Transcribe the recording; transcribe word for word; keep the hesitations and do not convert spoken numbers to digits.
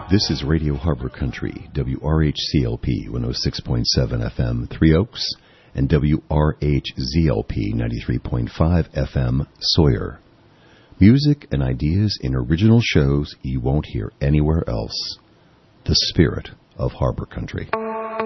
This is Radio Harbor Country, W R H C L P one oh six point seven F M, Three Oaks, and W R H Z L P ninety-three point five F M, Sawyer. Music and ideas in original shows you won't hear anywhere else. The spirit of Harbor Country.